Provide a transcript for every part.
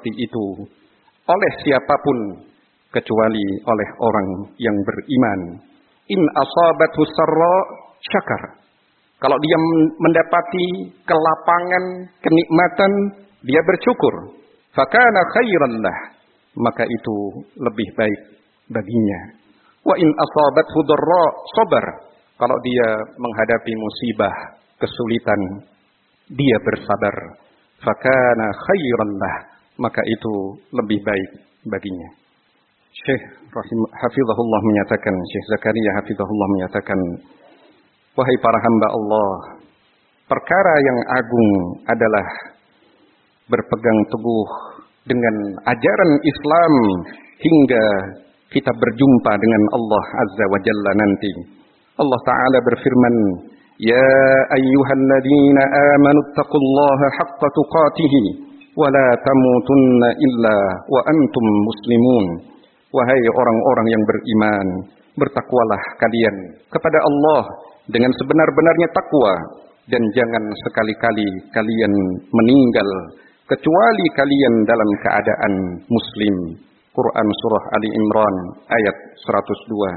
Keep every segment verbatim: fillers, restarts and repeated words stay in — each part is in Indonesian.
itu oleh siapapun kecuali oleh orang yang beriman. In asabathu sarra syakar. Kalau dia mendapati kelapangan, kenikmatan, dia bersyukur. Fakana khairan lah, maka itu lebih baik baginya. Wa in asabathu dharra sabar. Kalau dia menghadapi musibah, kesulitan, dia bersabar. Fakana khairan lah, maka itu lebih baik baginya. Syekh Hafizahullah menyatakan, Syekh Zakaria Hafizahullah menyatakan, wahai para hamba Allah, perkara yang agung adalah berpegang teguh dengan ajaran Islam hingga kita berjumpa dengan Allah Azza wa Jalla nanti. Allah Ta'ala berfirman, Ya ayyuhalladzina amanu taqullaha haqqa tuqatihi wa la tamutunna illa wa antum muslimun. Wahai orang-orang yang beriman, bertakwalah kalian kepada Allah dengan sebenar-benarnya takwa, dan jangan sekali-kali kalian meninggal kecuali kalian dalam keadaan muslim. Quran surah Ali Imran ayat seratus dua.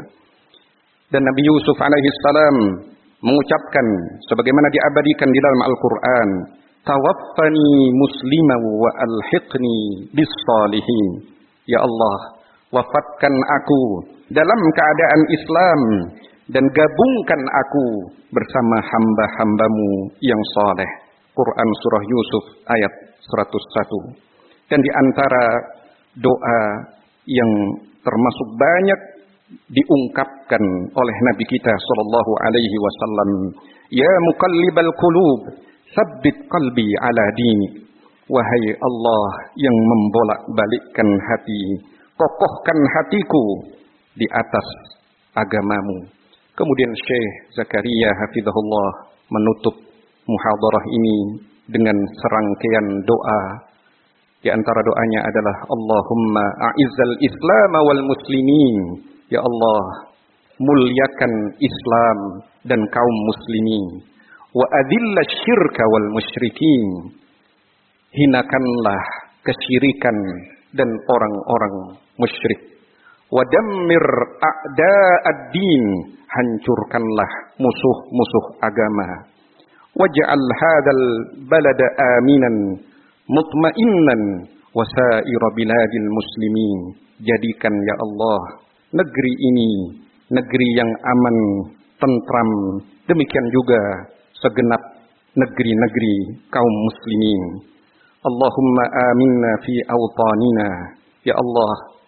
Dan Nabi Yusuf alaihi salam mengucapkan sebagaimana diabadikan di dalam Al-Qur'an, tawaffani musliman wa alhiqni bis salihin. Ya Allah, wafatkan aku dalam keadaan Islam dan gabungkan aku bersama hamba-hambamu yang saleh. Quran surah Yusuf ayat seratus satu. Dan di antara doa yang termasuk banyak diungkapkan oleh Nabi kita sallallahu alaihi wasallam, ya muqallibal qulub, tsabbit qalbi ala dinik. Wahai Allah yang membolak-balikkan hati, kokohkan hatiku di atas agamamu. Kemudian Syekh Zakaria Hafizahullah menutup muhadarah ini dengan serangkaian doa. Di antara doanya adalah Allahumma a'izzal Islam wal muslimin. Ya Allah, muliakan Islam dan kaum muslimin. Wa adhillash syirka wal musyrikin. Hinakanlah kesyirikan dan orang-orang musyrik. Wa dammir a'da'ad-din. Hancurkanlah musuh-musuh agama. Waj'al hadzal balada aminan mutmainnan wa sa'ira biladil muslimin. Jadikan ya Allah negeri ini negeri yang aman, tentram, demikian juga segenap negeri-negeri kaum muslimin. Allahumma aminna fi awtanina. Ya Allah,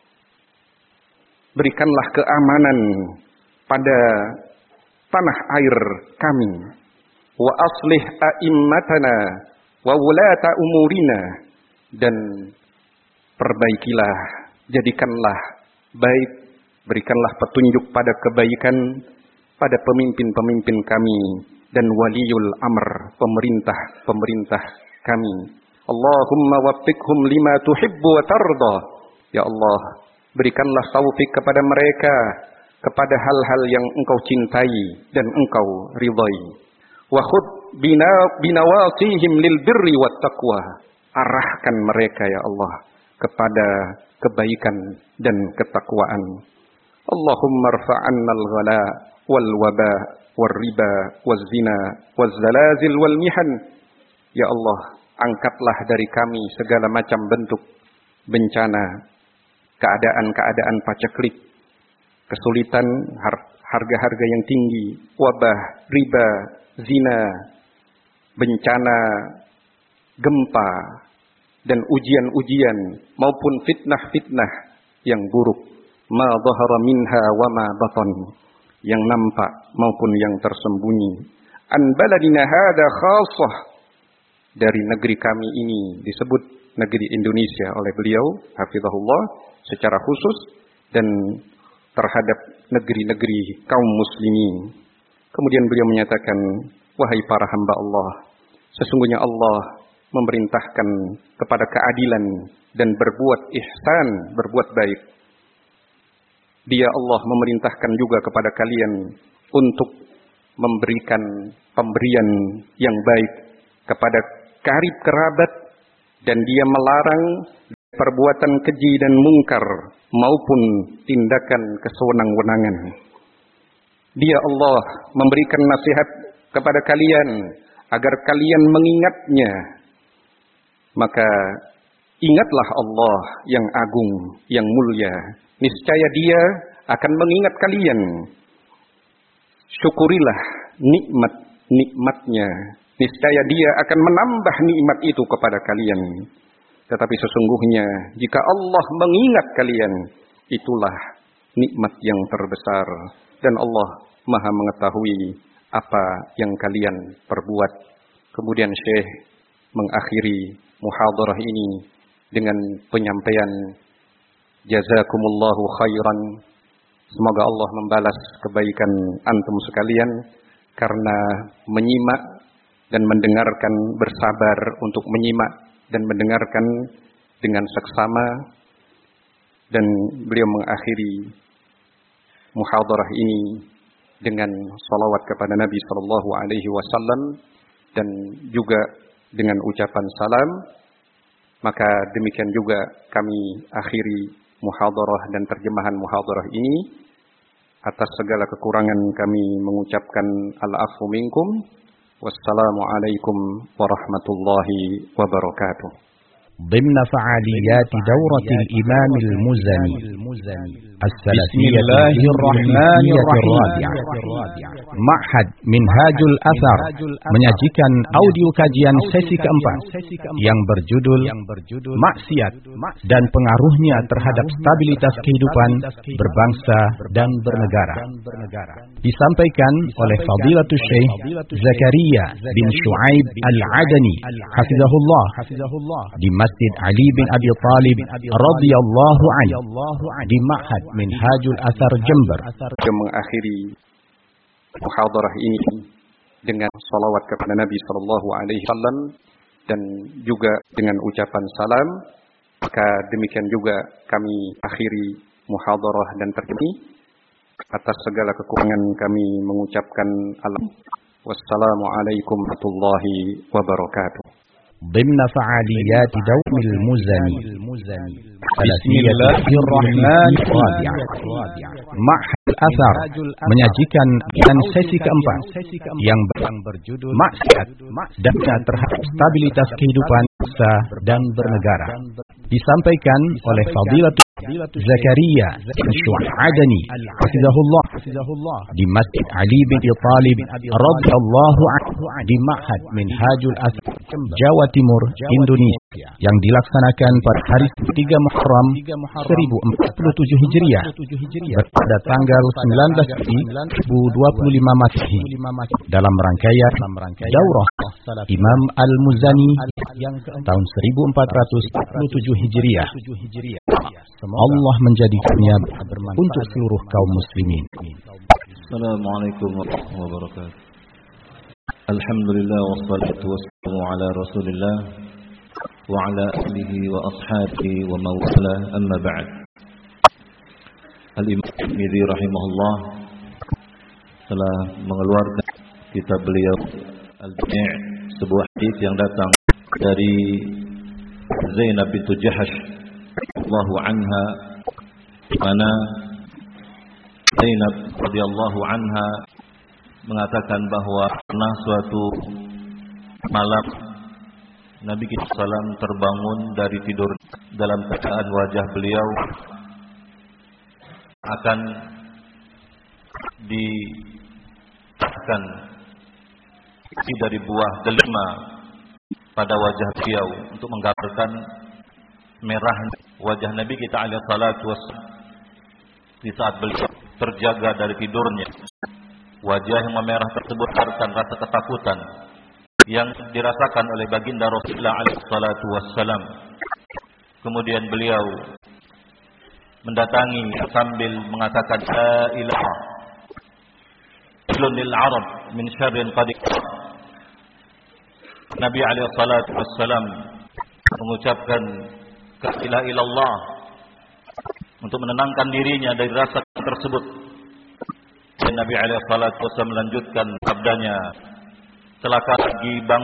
berikanlah keamanan pada tanah air kami. Wa aslih a'immatana wa wulata umurina. Dan perbaikilah, jadikanlah baik, berikanlah petunjuk pada kebaikan pada pemimpin-pemimpin kami dan waliul amr, pemerintah-pemerintah kami. Allahumma waffiqhum lima tuhibbu wa tarda. Ya Allah, berikanlah taufik kepada mereka kepada hal-hal yang engkau cintai dan engkau ridai. Wa khudh bina binawasihim lil birri wat taqwa. Arahkan mereka ya Allah kepada kebaikan dan ketakwaan. Allahumma rfa'anna al-ghala wal waba wal riba wal zina wal zalazil wal mihan. Ya Allah, angkatlah dari kami segala macam bentuk bencana, keadaan-keadaan paceklik, kesulitan, harga-harga yang tinggi, wabah, riba, zina, bencana, gempa, dan ujian-ujian maupun fitnah-fitnah yang buruk. Ma dhahara minha wa ma batan, yang nampak maupun yang tersembunyi. An baladina hadza khassah, dari negeri kami ini disebut negeri Indonesia oleh beliau hafizahullah secara khusus, dan terhadap negeri-negeri kaum muslimin. Kemudian beliau menyatakan, wahai para hamba Allah, sesungguhnya Allah memerintahkan kepada keadilan dan berbuat ihsan, berbuat baik. Dia Allah memerintahkan juga kepada kalian untuk memberikan pemberian yang baik kepada karib kerabat, dan dia melarang perbuatan keji dan mungkar maupun tindakan kesewenang-wenangan. Dia Allah memberikan nasihat kepada kalian agar kalian mengingatnya. Maka ingatlah Allah yang agung, yang mulia. Niscaya Dia akan mengingat kalian. Syukurilah nikmat-nikmatnya. Niscaya Dia akan menambah nikmat itu kepada kalian. Tetapi sesungguhnya jika Allah mengingat kalian, itulah nikmat yang terbesar. Dan Allah Maha mengetahui apa yang kalian perbuat. Kemudian Syekh mengakhiri muhadarah ini dengan penyampaian jazakumullahu khairan. Semoga Allah membalas kebaikan antum sekalian karena menyimak dan mendengarkan, bersabar untuk menyimak dan mendengarkan dengan seksama. Dan beliau mengakhiri muhadarah ini dengan salawat kepada Nabi sallallahu alaihi wasallam dan juga dengan ucapan salam. Maka demikian juga kami akhiri muhadarah dan terjemahan muhadarah ini. Atas segala kekurangan kami mengucapkan al-afu minkum. Wassalamualaikum warahmatullahi wabarakatuh. ضمن فعاليات دورة الإمام المزني السلفية الرحمن الرابعة معهد منهاج الأثر menyajikan audio kajian sesi keempat yang berjudul Maksiat dan Pengaruhnya Terhadap Stabilitas Kehidupan Berbangsa dan Bernegara, disampaikan oleh Fadilatul Syekh Zakaria bin Shu'aib Al-Adani hafizahullah di Masjid Ali bin Abi Thalib radhiyallahu anhu di Ma'had Minhajul Athar Jember. Yang mengakhiri muhadarah ini dengan salawat kepada Nabi sallallahu alaihi wasallam dan juga dengan ucapan salam. Maka demikian juga kami akhiri muhadarah dan terjemah. Atas segala kekurangan kami mengucapkan wassalamualaikum warahmatullahi wabarakatuh. ضمن فعاليات دوم المزني السلفية الرحمن الرابعة معهد الأثر menyajikan dan sesi keempat yang berjudul Maksiat dan Terhadap Stabilitas Kehidupan Bangsa dan Bernegara, disampaikan oleh Fadilatul Zakaria bin Shu'adani hafizahullah di Masjid Ali bin Abi Thalib radhiyallahu anhu di Ma'had Minhajul Athar Jawa Timur, Indonesia, yang dilaksanakan pada hari tiga Muharram seribu empat puluh tujuh Hijriah pada tanggal sembilan belas Juli dua ribu dua puluh lima Masehi dalam rangkaian Daurah Imam Al-Muzani tahun seribu empat ratus empat puluh tujuh Hijriah. Allah menjadikannya untuk seluruh kaum muslimin. Assalamualaikum warahmatullahi wabarakatuh. Alhamdulillah wassalatu wassalamu ala Rasulillah wa ala alihi wa ashabihi wa mawala, amma ba'd. Al-Imam Tirmidzi rahimahullah telah mengeluarkan kitab beliau Al-Jami', sebuah hadis yang datang dari Zainab bintu Jahash radhiyallahu anha, mana Zainab radhiyallahu anha mengatakan bahwa pernah suatu malam Nabi kita salam terbangun dari tidur dalam keadaan wajah beliau akan ditakkan dari buah delima pada wajah beliau untuk menggambarkan merah wajah Nabi kita alaihi salatu wassalam di saat beliau terjaga dari tidurnya. Wajah yang memerah tersebut merupakan rasa ketakutan yang dirasakan oleh baginda Rasulullah alaihi salatu wassalam. Kemudian beliau mendatangi sambil mengatakan la ilaha lil arab min syarrin qad. Nabi alaihi salatu wassalam mengucapkan la ilaha illallah untuk menenangkan dirinya dari rasa tersebut. Dan Nabi alaihi salatu wasallam melanjutkan sabdanya, celaka bagi bangsa